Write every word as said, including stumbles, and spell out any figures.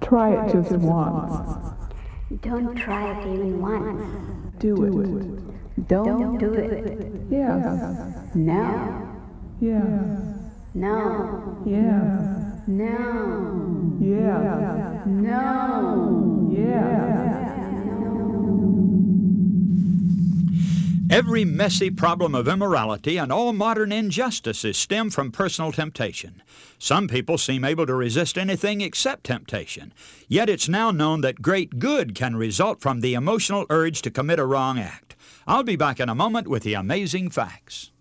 Try it just once. Don't try it even once. Do it. Don't do it. Yes. No. Yes. No. Yes. No. Yes. No. Yes. Every messy problem of immorality and all modern injustices stem from personal temptation. Some people seem able to resist anything except temptation. Yet it's now known that great good can result from the emotional urge to commit a wrong act. I'll be back in a moment with the amazing facts.